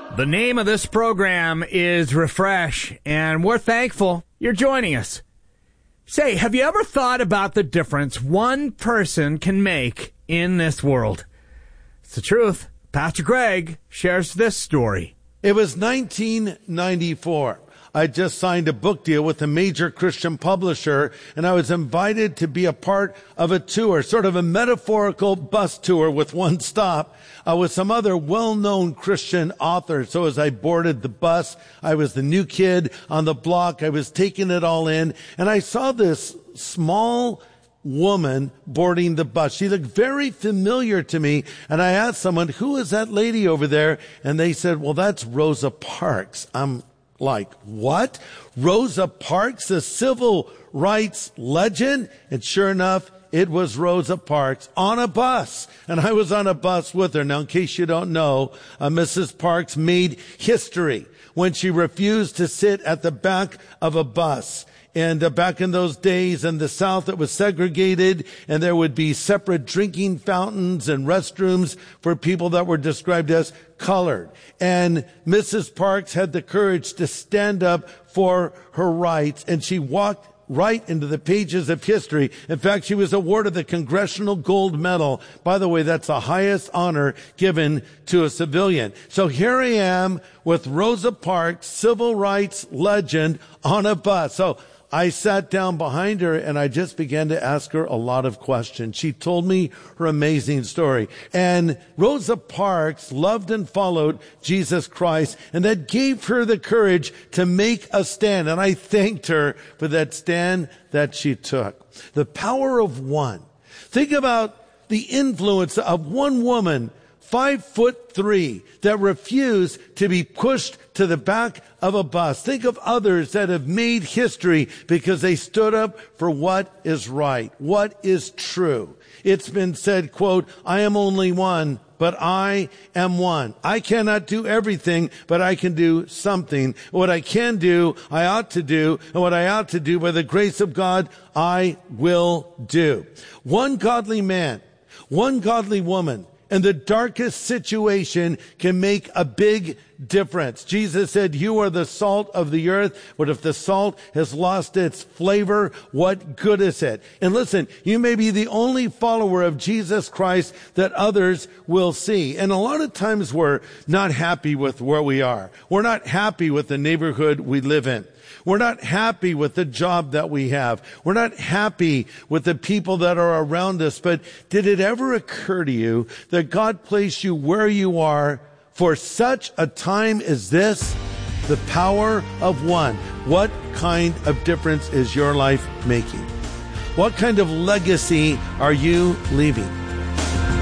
The name of this program is Refresh, and we're thankful you're joining us. Say, have you ever thought about the difference one person can make in this world? It's the truth. Pastor Greg shares this story. It was 1994. I just signed a book deal with a major Christian publisher, and I was invited to be a part of a tour, sort of a metaphorical bus tour with one stop, with some other well-known Christian authors. So as I boarded the bus, I was the new kid on the block. I was taking it all in, and I saw this small woman boarding the bus. She looked very familiar to me, and I asked someone, who is that lady over there? And they said, well, that's Rosa Parks. I'm like, what? Rosa Parks, the civil rights legend? And sure enough, it was Rosa Parks on a bus. And I was on a bus with her. Now, in case you don't know, Mrs. Parks made history when she refused to sit at the back of a bus. And back in those days in the South, it was segregated, and there would be separate drinking fountains and restrooms for people that were described as colored. And Mrs. Parks had the courage to stand up for her rights, and she walked right into the pages of history. In fact, she was awarded the Congressional Gold Medal. By the way, that's the highest honor given to a civilian. So here I am with Rosa Parks, civil rights legend, on a bus. So I sat down behind her and I just began to ask her a lot of questions. She told me her amazing story. And Rosa Parks loved and followed Jesus Christ, and that gave her the courage to make a stand. And I thanked her for that stand that she took. The power of one. Think about the influence of one woman, 5'3", that refused to be pushed to the back of a bus. Think of others that have made history because they stood up for what is right, what is true. It's been said, quote, I am only one, but I am one. I cannot do everything, but I can do something. What I can do, I ought to do, and what I ought to do by the grace of God, I will do. One godly man, one godly woman, and the darkest situation can make a big difference. Jesus said, you are the salt of the earth, but if the salt has lost its flavor, what good is it? And listen, you may be the only follower of Jesus Christ that others will see. And a lot of times we're not happy with where we are. We're not happy with the neighborhood we live in. We're not happy with the job that we have. We're not happy with the people that are around us. But did it ever occur to you that God placed you where you are for such a time as this? The power of one. What kind of difference is your life making? What kind of legacy are you leaving?